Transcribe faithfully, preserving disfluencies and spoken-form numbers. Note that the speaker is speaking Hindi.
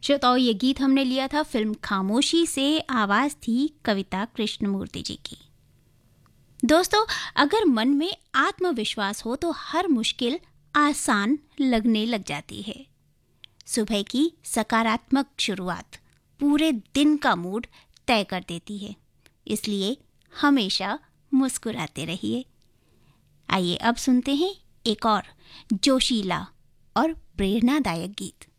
श्रोताओं, ये गीत हमने लिया था फिल्म खामोशी से। आवाज थी कविता कृष्णमूर्ति जी की। दोस्तों, अगर मन में आत्मविश्वास हो तो हर मुश्किल आसान लगने लग जाती है। सुबह की सकारात्मक शुरुआत पूरे दिन का मूड तय कर देती है, इसलिए हमेशा मुस्कुराते रहिए। आइए अब सुनते हैं एक और जोशीला और प्रेरणादायक गीत।